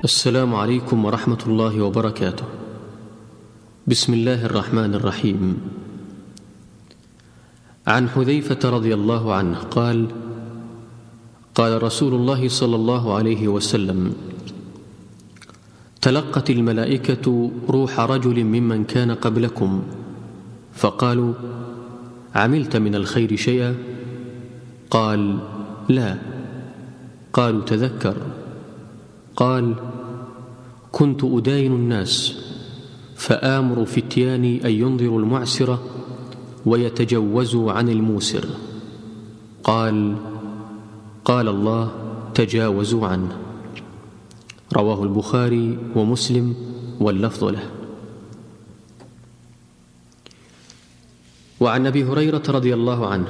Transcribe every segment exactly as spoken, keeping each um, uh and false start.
السلام عليكم ورحمة الله وبركاته. بسم الله الرحمن الرحيم. عن حذيفة رضي الله عنه قال: قال رسول الله صلى الله عليه وسلم: تلقت الملائكة روح رجل ممن كان قبلكم فقالوا: عملت من الخير شيئا؟ قال: لا. قالوا: تذكر. قال: كنت أداين الناس فآمر فتياني أن ينظروا المعسر ويتجوزوا عن الموسر. قال: قال الله: تجاوزوا عنه. رواه البخاري ومسلم واللفظ له. وعن أبي هريرة رضي الله عنه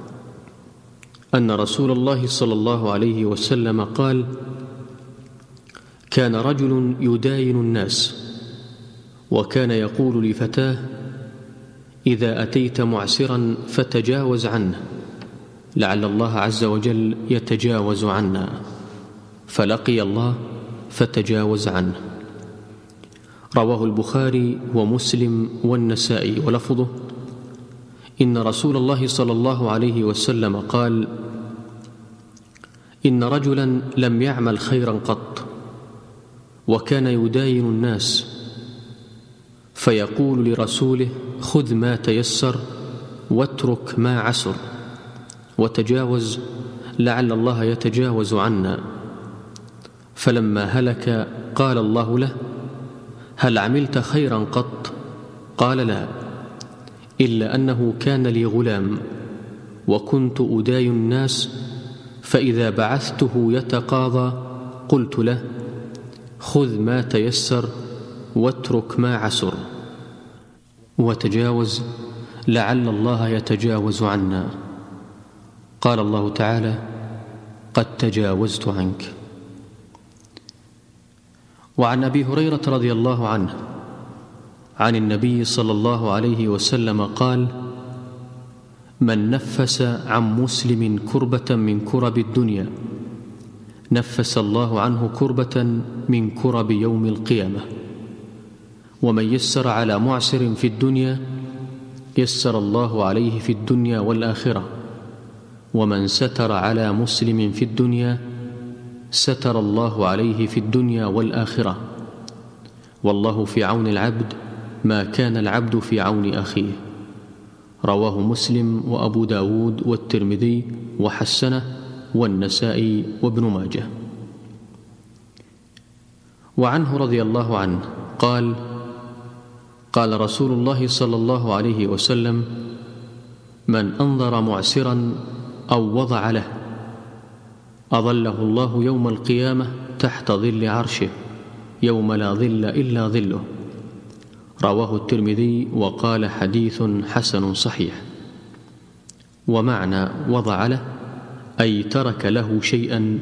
أن رسول الله صلى الله عليه وسلم قال: كان رجل يداين الناس وكان يقول لفتاه: إذا أتيت معسرا فتجاوز عنه لعل الله عز وجل يتجاوز عنا، فلقي الله فتجاوز عنه. رواه البخاري ومسلم والنسائي ولفظه: إن رسول الله صلى الله عليه وسلم قال: إن رجلا لم يعمل خيرا قط وكان يداين الناس فيقول لرسوله: خذ ما تيسر واترك ما عسر وتجاوز لعل الله يتجاوز عنا. فلما هلك قال الله له: هل عملت خيرا قط؟ قال: لا، إلا أنه كان لي غلام وكنت أداين الناس، فإذا بعثته يتقاضى قلت له: خذ ما تيسر واترك ما عسر وتجاوز لعل الله يتجاوز عنا. قال الله تعالى: قد تجاوزت عنك. وعن أبي هريرة رضي الله عنه عن النبي صلى الله عليه وسلم قال: من نفس عن مسلم كربة من كرب الدنيا نفس الله عنه كربة من كرب يوم القيامة. ومن يسر على معسر في الدنيا يسر الله عليه في الدنيا والآخرة. ومن ستر على مسلم في الدنيا ستر الله عليه في الدنيا والآخرة. والله في عون العبد ما كان العبد في عون أخيه. رواه مسلم وأبو داود والترمذي وحسنه والنسائي وابن ماجه. وعنه رضي الله عنه قال: قال رسول الله صلى الله عليه وسلم: من أنظر معسرا أو وضع له أظله الله يوم القيامة تحت ظل عرشه يوم لا ظل إلا ظله. رواه الترمذي وقال: حديث حسن صحيح. ومعنى وضع له أي ترك له شيئا